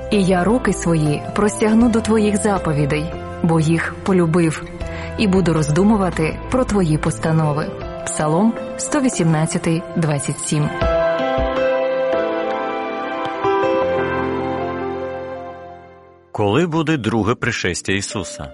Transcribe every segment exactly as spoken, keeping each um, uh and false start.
І я руки свої простягну до твоїх заповідей, бо їх полюбив, і буду роздумувати про твої постанови. Псалом сто вісімнадцять, двадцять сім. Коли буде друге пришестя Ісуса?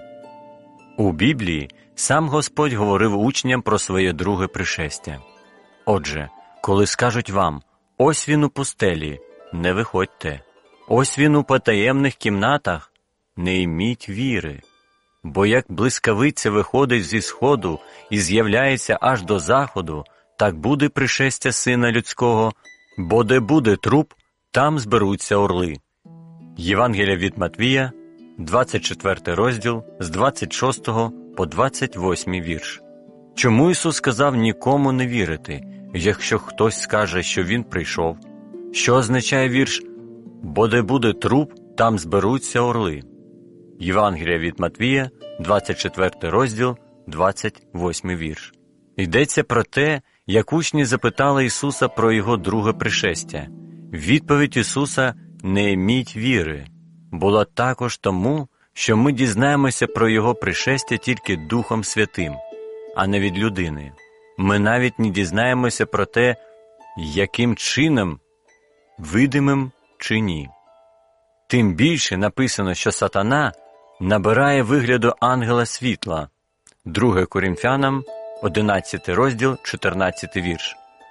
У Біблії сам Господь говорив учням про своє друге пришестя. Отже, коли скажуть вам: «Ось він у пустелі», не виходьте. «Ось він у потаємних кімнатах», не йміть віри. Бо як блискавиця виходить зі сходу і з'являється аж до заходу, так буде пришестя Сина Людського, бо де буде труп, там зберуться орли. Євангелія від Матвія, двадцять четвертий розділ, з двадцять шостого по двадцять восьмий вірш. Чому Ісус сказав нікому не вірити, якщо хтось скаже, що Він прийшов? Що означає вірш «Бо де буде труп, там зберуться орли»? Євангелія від Матвія, двадцять четвертий розділ, двадцять восьмий вірш. Йдеться про те, як учні запитали Ісуса про Його друге пришестя. Відповідь Ісуса «Не йміть віри» була також тому, що ми дізнаємося про Його пришестя тільки Духом Святим, а не від людини. Ми навіть не дізнаємося про те, яким чином, видимим чи ні. Тим більше написано, що сатана набирає вигляду ангела світла. друге Коринфянам, одинадцятий розділ, чотирнадцятий вірш.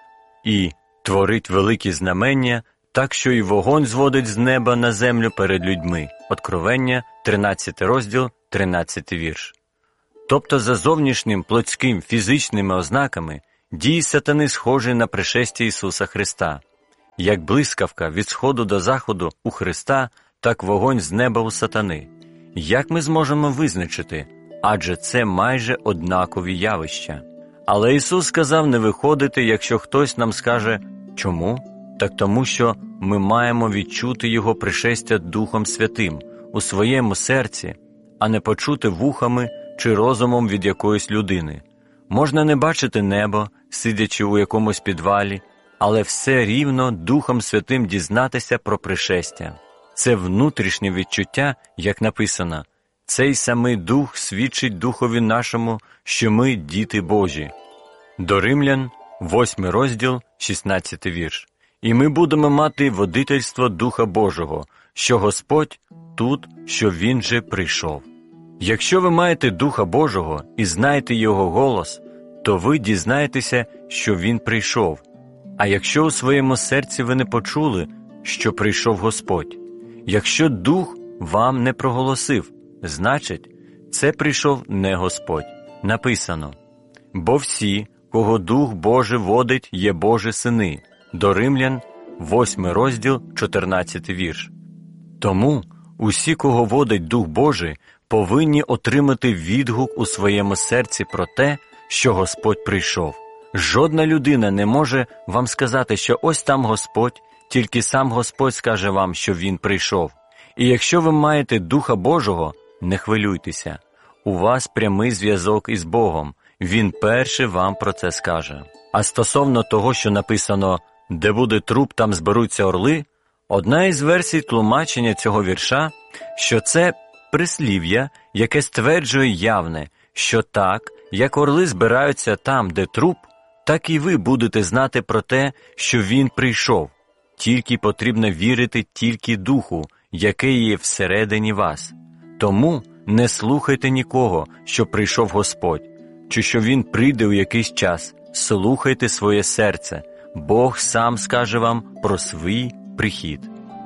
І творить великі знамення, так що і вогонь зводить з неба на землю перед людьми. Откровення, тринадцятий розділ, тринадцятий вірш. Тобто за зовнішнім, плотським, фізичними ознаками дії сатани схожі на пришестя Ісуса Христа. Як блискавка від сходу до заходу у Христа, так вогонь з неба у сатани. Як ми зможемо визначити? Адже це майже однакові явища. Але Ісус сказав не виходити, якщо хтось нам скаже «Чому?». Так тому, що ми маємо відчути Його пришестя Духом Святим у своєму серці, а не почути вухами чи розумом від якоїсь людини. Можна не бачити небо, сидячи у якомусь підвалі, але все рівно Духом Святим дізнатися про пришестя. Це внутрішнє відчуття, як написано, «Цей самий Дух свідчить Духові нашому, що ми діти Божі». До Римлян, восьмий розділ, шістнадцятий вірш. «І ми будемо мати водительство Духа Божого, що Господь тут, що Він же прийшов». Якщо ви маєте Духа Божого і знаєте Його голос, то ви дізнаєтеся, що Він прийшов. А якщо у своєму серці ви не почули, що прийшов Господь, якщо Дух вам не проголосив, значить, це прийшов не Господь. Написано: «Бо всі, кого Дух Божий водить, є Божі сини». До Римлян, восьмий розділ, чотирнадцятий вірш. Тому усі, кого водить Дух Божий, повинні отримати відгук у своєму серці про те, що Господь прийшов. Жодна людина не може вам сказати, що ось там Господь, тільки сам Господь скаже вам, що Він прийшов. І якщо ви маєте Духа Божого, не хвилюйтеся. У вас прямий зв'язок із Богом. Він перший вам про це скаже. А стосовно того, що написано «Де буде труп, там зберуться орли», одна із версій тлумачення цього вірша, що це прислів'я, яке стверджує явне, що так, як орли збираються там, де труп, так і ви будете знати про те, що Він прийшов. Тільки потрібно вірити тільки Духу, який є всередині вас. Тому не слухайте нікого, що прийшов Господь, чи що Він прийде у якийсь час. Слухайте своє серце. Бог сам скаже вам про свій прихід.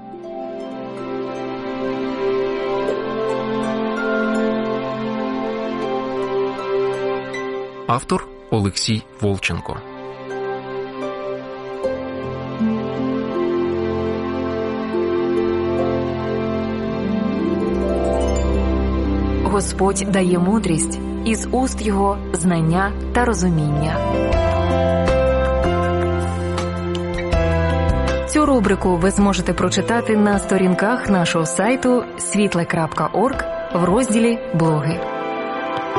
Автор Олексій Волченко. Господь дає мудрість, із уст Його знання та розуміння. Цю рубрику ви зможете прочитати на сторінках нашого сайту світле крапка орг в розділі «Блоги».